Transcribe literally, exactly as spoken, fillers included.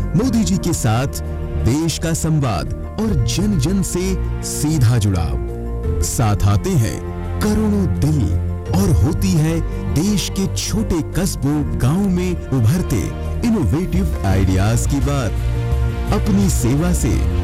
मोदी जी के साथ देश का संवाद और जन जन से सीधा जुड़ाव। साथ आते हैं करोड़ों दिल और होती है देश के छोटे कस्बों गांव में उभरते इनोवेटिव आइडियाज की बात। अपनी सेवा से